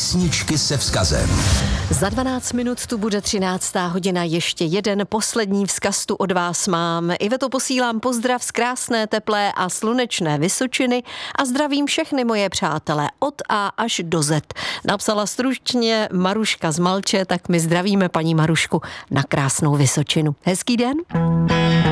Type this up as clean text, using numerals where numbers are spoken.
Písničky se vzkazem. Za 12 minut tu bude 13. hodina, ještě jeden poslední vzkaz tu od vás mám. Iveto, posílám pozdrav z krásné, teplé a slunečné Vysočiny a zdravím všechny moje přátelé od A až do Z. Napsala stručně Maruška z Malče, tak my zdravíme paní Marušku na krásnou Vysočinu. Hezký den.